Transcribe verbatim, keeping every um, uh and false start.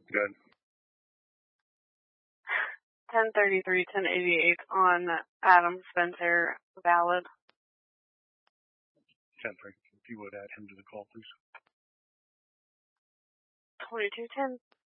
Good. ten thirty-three, ten eighty-eight on Adam Spencer, valid. ten three. If you would add him to the call, please. twenty-two ten.